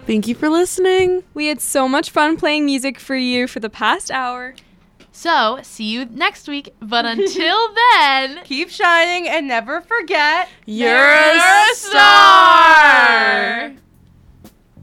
Thank you for listening. We had so much fun playing music for you for the past hour. So, see you next week. But until then, keep shining and never forget you're a star!